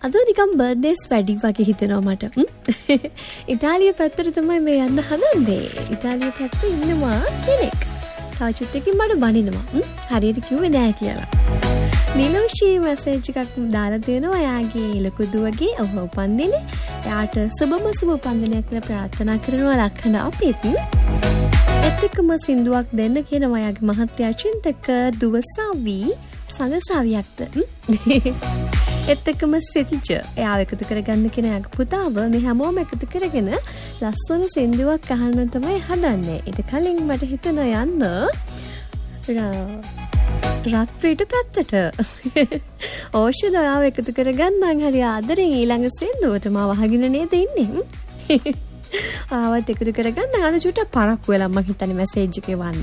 අද නිකම් බර්ත්ඩේස් වැඩි වගේ හිතෙනවා මට. ඉතාලිය පැත්තට තමයි මේ යන්න හදන්නේ. ඉතාලිය පැත්තේ ඉන්නවා කෙනෙක්. තව චුට්ටකින් මට බනිනවා. හරියට කිව්වේ නෑ කියලා. නිලෝෂී මැසේජ් එකක් දාලා දෙනවා එයාගේ ලොකු දුවගේ උපන්දිනේ. එයාට සුබම සුබ උපන්දිනයක් කියලා ප්‍රාර්ථනා කරනවා ලක්ෂණ අපිත්. එතකම සින්දුවක් දෙන්න කියනවා එයාගේ මහත්තයා චින්තක දුවසාවි සංගසාවියක්ද. එතකම සිටිච එයාව එකතු කරගන්න කියන එයාගේ පුතාව මේ හැමෝම එකතු කරගෙන ලස්සන සින්දුවක් අහන්න තමයි හදන්නේ. ඊට කලින් මට හිතෙනවා යන්න රත්විට පැත්තට. ඕෂද ඔයාව එකතු කරගන්නම් හරි ආදරෙන් ඊළඟ සින්දුවට මාව අහගෙන නේද ඉන්නේ. ආවත් එකතු කරගන්න අද චුට්ටක් පරක්කු වෙලා මම හිතන්නේ මැසේජ් එකේ වන්න.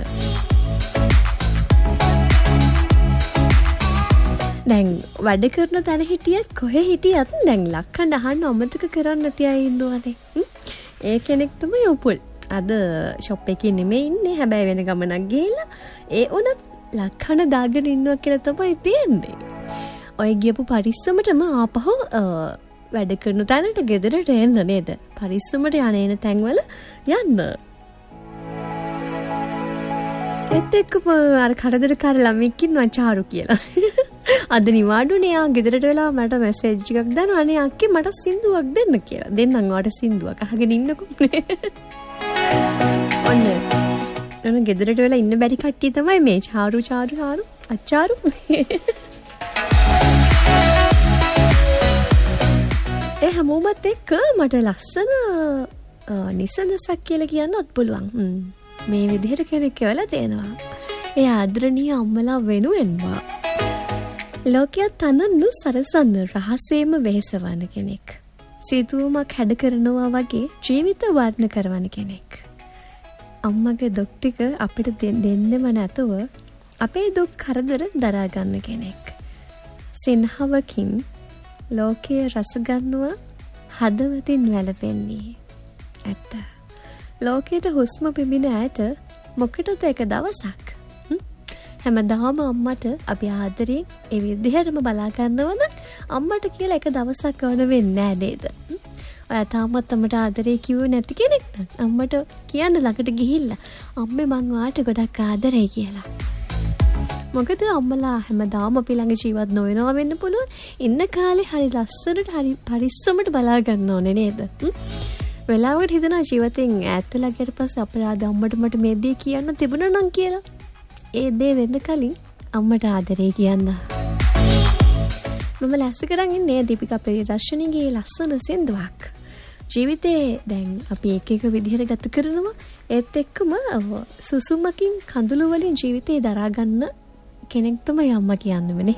දැන් වැඩ කරන තැන හිටියත් කොහෙ හිටියත් දැන් ලක්කන්න අහන්න අමතක කරන්න තියා ඉන්නවානේ. ඒ කෙනෙක් තමයි උපුල්. අද ෂොප් එකේ නෙමෙයි ඉන්නේ. හැබැයි වෙන ගමනක් ගිහිල්ලා ඒ උනත් ලක්කන්න දාගෙන ඉන්නවා කියලා තමයි තියෙන්නේ. ඔය ගියපු පරිස්සමටම ආපහු වැඩ කරන තැනට ගෙදරට එන්න නේද? පරිස්සමට යන තැන්වල යන්න. ඒත් එක්කම අර කරදරකාර ළමෙක් ඉන්නවා චාරු කියලා. අද නිවාඩුනේ ආ ගෙදරට වෙලා මට මැසේජ් එකක් දානවා අනේ අක්කේ මට සින්දුවක් දෙන්න කියලා. දෙන්නම් ඔයාලට සින්දුවක් අහගෙන ඉන්නකෝ. ඔන්න ගෙදරට වෙලා ඉන්න බැරි කට්ටිය තමයි මේ චාරු අච්චාරු. ඒ හැමෝමත් එක්ක මට ලස්සන නිසඳසක් කියලා කියන්නත් පුළුවන්. මේ විදිහට කෙනෙක් කියලා තියෙනවා. ඒ ආදරණීය අම්මලා වෙනුවෙන්වා. ලෝකයක් තනන්නු සරසන්න රහසේම වෙහෙසවන කෙනෙක්. සිතුවමක් හැඩ කරනවා වගේ ජීවිත වර්ණ කරවන කෙනෙක්. අම්මගේ දුක් ටික අපිට දෙන්නෙම නැතුව අපේ දුක් කරදර දරා ගන්න කෙනෙක්. සිනහවකින් ලෝකයේ රස ගන්නවා හදවතින් වැළපෙන්නේ. ඇත්ත. ලෝකයට හුස්ම පිබින ඇයට මොකටද එක දවසක්? හැමදාම අම්මට අපි ආදරයෙන් ඒ විදිහටම බලා ගන්නව නම් අම්මට කියලා එක දවසක් ඕන වෙන්නේ නැහැ නේද? ඔයා තාමත් අම්මට ආදරේ කිව්වේ නැති කෙනෙක් නම් අම්මට කියන්න ළඟට ගිහිල්ලා අම්මේ මං ඔයාට ගොඩක් ආදරේ කියලා. මොකද අම්මලා හැමදාම අපි ළඟ ජීවත් නොවෙනවා වෙන්න පුළුවන්. ඉන්න කාලේ හරි ලස්සනට හරි පරිස්සමට බලා ගන්න ඕනේ නේද? වෙලාවකට හිතනවා ජීවිතෙන් ඈත් වෙලා ගියට පස්සේ අපරාධ අම්මට මට මේ දේ කියන්න තිබුණා නම් කියලා. ඒ දේ වෙන්න කලින් අම්මට ආදරේ කියන්න. මම ලැස්ති කරන් ඉන්නේ දීපිකා ප්‍රියදර්ශනීගේ ලස්සන සින්දුවක්. ජීවිතේ දැන් අපි එක එක විදිහට ගත කරනවා. ඒත් එක්කම සුසුමකින් කඳුළු වලින් ජීවිතේ දරා ගන්න කෙනෙක් තමයි අම්මා කියන්නේනේ.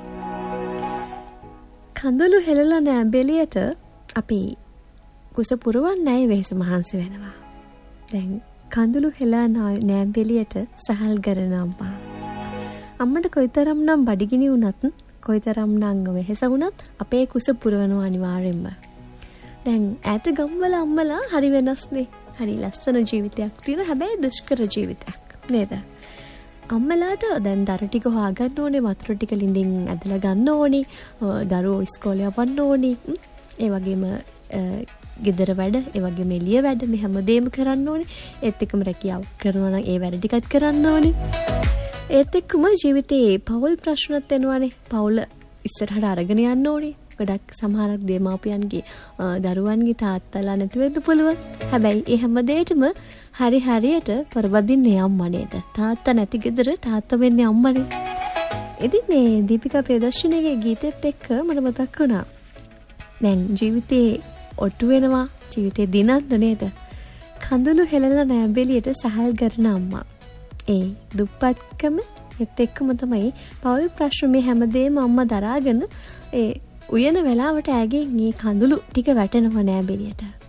කඳුළු හෙලලා නැඹෙලියට අපි කුස පුරවන්නේ නැහැ වෙහස මහන්සි වෙනවා. දැන් කඳුළු හෙලා නැඹෙලියට සහල් කරන අම්මා. අම්මට කොයිතරම් නම් බඩගිනි වුණත් කොයිතරම් නම් වෙහස වුණත් අපේ කුස පුරවනවා අනිවාර්යෙන්ම. දැන් ඈත ගම්වල අම්මලා හරි වෙනස්නේ. හරි ලස්සන ජීවිතයක් තියෙන හැබැයි දුෂ්කර ජීවිතයක් නේද? අම්මලාට දැන් දර ටික හොයාගන්න ඕනේ, වතුර ටික ලිඳින් ඇදලා ගන්න ඕනේ, දරුවෝ ඉස්කෝලේ යවන්න ඕනේ. ඒ වගේම ගෙදර වැඩ, ඒ වගේම එළිය වැඩ මේ හැමදේම කරන්න ඕනේ. ඒත් එක්කම රැකියාව කරනවා නම් ඒ වැඩ ටිකත් කරන්න ඕනේ. ඒත් එක්කම ජීවිතේ පෞල් ප්‍රශ්නත් එනවානේ. පෞල ඉස්සරහට අරගෙන යන්න ඕනේ. ගොඩක් සමහරක් දෙමාපියන්ගේ දරුවන්ගේ තාත්තලා නැති වෙන්න පුළුවන්. හැබැයි ඒ හැම දෙයකම හරියට පරවදින්නේ අම්මා නේද? තාත්තා නැති ගෙදර තාත්තා වෙන්නේ අම්මනේ. ඉතින් මේ දීපිකා ප්‍රියදර්ශනීගේ ගීතෙත් එක්ක මට මතක් වුණා. දැන් ජීවිතේ ඔට්ටු වෙනවා, ජීවිතේ දිනන්න නේද? කඳුළු හෙලලා නැඹෙලියට සහල් කරන අම්මා. ඒ දුප්පත්කම ඒත් එක්කම තමයි පෞල් ප්‍රශ්න මේ හැමදේම අම්මා දරාගෙන ඒ උයන වෙලාවට ඇගෙන් මේ කඳුළු ටික වැටෙනව නැඹෙලියට.